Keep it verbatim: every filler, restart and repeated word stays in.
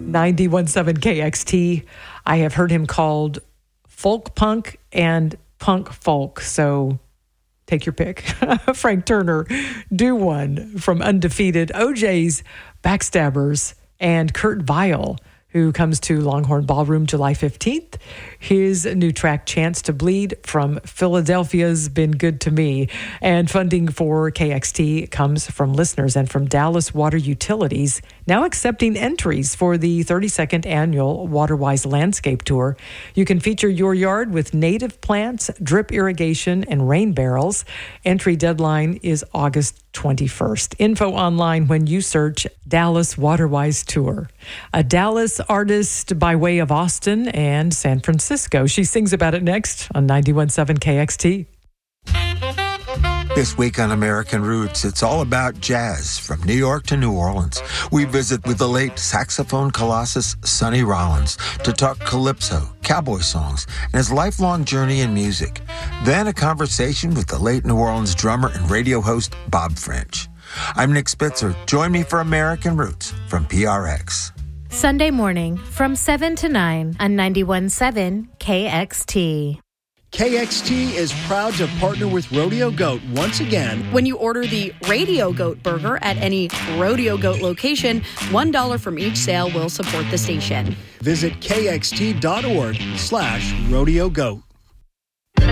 ninety-one point seven K X T. I have heard him called folk punk and punk folk, so take your pick. Frank Turner, Do One from Undefeated, O J's Backstabbers, and Kurt Vile, who comes to Longhorn Ballroom July fifteenth. His new track, Chance to Bleed, from Philadelphia's Been Good to Me. And funding for K X T comes from listeners and from Dallas Water Utilities, now accepting entries for the thirty-second annual Waterwise Landscape Tour. You can feature your yard with native plants, drip irrigation, and rain barrels. Entry deadline is August twenty-first. Info online when you search Dallas Waterwise Tour. A Dallas artist by way of Austin and San Francisco. She sings about it next on ninety-one point seven K X T. This week on American Roots, it's all about jazz from New York to New Orleans. We visit with the late saxophone colossus Sonny Rollins to talk calypso, cowboy songs, and his lifelong journey in music. Then a conversation with the late New Orleans drummer and radio host Bob French. I'm Nick Spitzer. Join me for American Roots from P R X. Sunday morning from seven to nine on ninety-one point seven K X T. K X T is proud to partner with Rodeo Goat once again. When you order the Radio Goat Burger at any Rodeo Goat location, one dollar from each sale will support the station. Visit kxt.org slash rodeo goat.